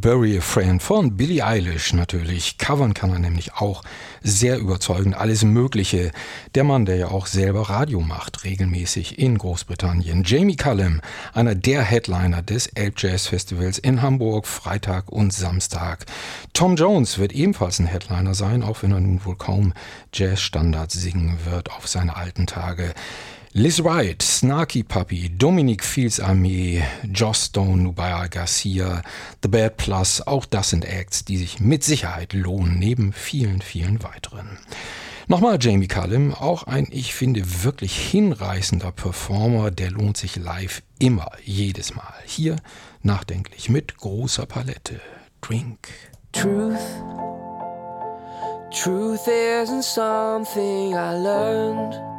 Bury a Friend von Billie Eilish natürlich. Covern kann er nämlich auch sehr überzeugend, alles Mögliche. Der Mann, der ja auch selber Radio macht, regelmäßig in Großbritannien. Jamie Cullum, einer der Headliner des Elb Jazz Festivals in Hamburg, Freitag und Samstag. Tom Jones wird ebenfalls ein Headliner sein, auch wenn er nun wohl kaum Jazzstandards singen wird auf seine alten Tage. Liz Wright, Snarky Puppy, Dominique Fils-Aimé, Joss Stone, Nubia Garcia, The Bad Plus, auch das sind Acts, die sich mit Sicherheit lohnen, neben vielen, vielen weiteren. Nochmal Jamie Cullum, auch ein, ich finde, wirklich hinreißender Performer, der lohnt sich live immer, jedes Mal. Hier nachdenklich mit großer Palette. Drink. Truth isn't something I learned.